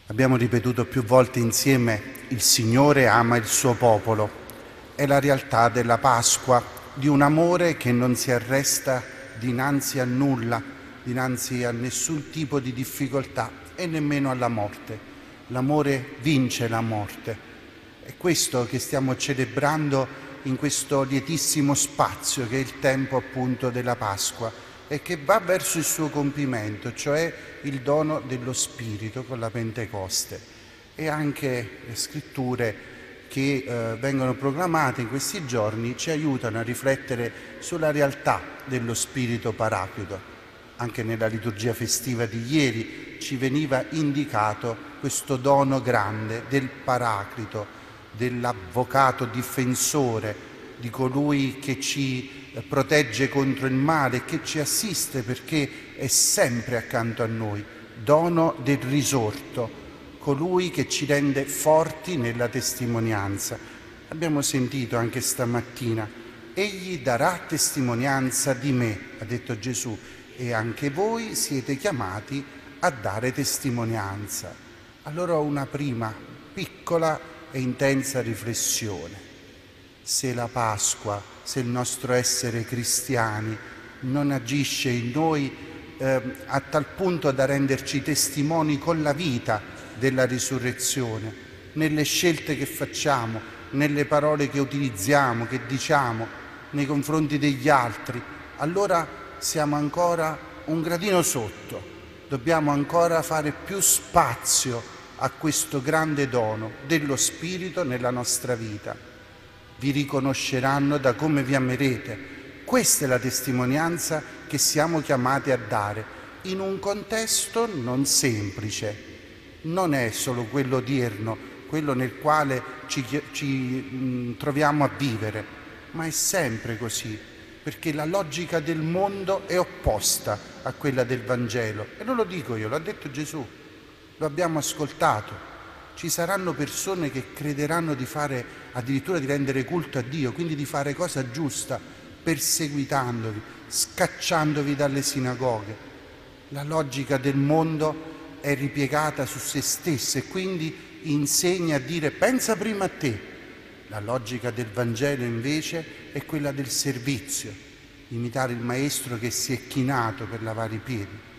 Abbiamo ripetuto più volte insieme: il Signore ama il suo popolo. È la realtà della Pasqua, di un amore che non si arresta dinanzi a nulla, dinanzi a nessun tipo di difficoltà e nemmeno alla morte. L'amore vince la morte. È questo che stiamo celebrando in questo lietissimo spazio che è il tempo appunto della Pasqua e che va verso il suo compimento, cioè il dono dello Spirito con la Pentecoste. E anche le scritture che vengono proclamate in questi giorni ci aiutano a riflettere sulla realtà dello Spirito Paraclito. Anche nella liturgia festiva di ieri ci veniva indicato questo dono grande del Paraclito, dell'avvocato difensore, di colui che ci protegge contro il male, che ci assiste perché è sempre accanto a noi, dono del risorto, colui che ci rende forti nella testimonianza. Abbiamo sentito anche stamattina: egli darà testimonianza di me, ha detto Gesù, e anche voi siete chiamati a dare testimonianza. Allora una prima piccola e intensa riflessione: se la Pasqua, se il nostro essere cristiani non agisce in noi a tal punto da renderci testimoni con la vita della risurrezione, nelle scelte che facciamo, nelle parole che utilizziamo, che diciamo nei confronti degli altri, allora siamo ancora un gradino sotto. Dobbiamo ancora fare più spazio a questo grande dono dello Spirito nella nostra vita. Vi riconosceranno da come vi amerete. Questa è la testimonianza che siamo chiamati a dare in un contesto non semplice. Non è solo quello odierno, quello nel quale ci troviamo a vivere, ma è sempre così, perché la logica del mondo è opposta a quella del Vangelo. E non lo dico io, l'ha detto Gesù, lo abbiamo ascoltato. Ci saranno persone che crederanno di fare, addirittura di rendere culto a Dio, quindi di fare cosa giusta, perseguitandovi, scacciandovi dalle sinagoghe. La logica del mondo è ripiegata su se stessa e quindi insegna a dire: pensa prima a te. La logica del Vangelo invece è quella del servizio, imitare il maestro che si è chinato per lavare i piedi.